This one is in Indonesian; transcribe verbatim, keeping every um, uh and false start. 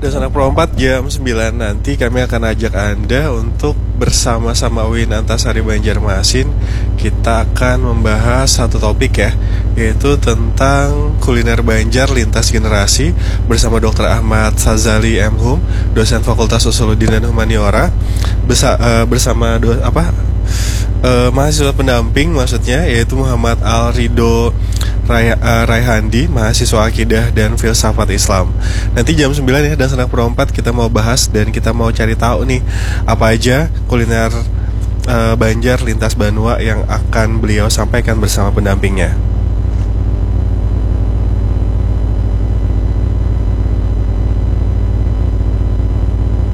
Dan Sanak Pro empat jam sembilan nanti kami akan ajak Anda untuk bersama-sama Win Antasari Banjarmasin. Kita akan membahas satu topik ya, yaitu tentang kuliner Banjar lintas generasi bersama dokter Ahmad Sazali M Hum, dosen Fakultas Sosiologi dan Humaniora, Besa, uh, bersama do, apa uh, mahasiswa pendamping maksudnya, yaitu Muhammad Al Ridho Ray, uh, Raihandi, mahasiswa Akidah dan Filsafat Islam. Nanti jam sembilan ya, dan Sanak Pro empat kita mau bahas dan kita mau cari tahu nih apa aja kuliner uh, Banjar lintas Banua yang akan beliau sampaikan bersama pendampingnya.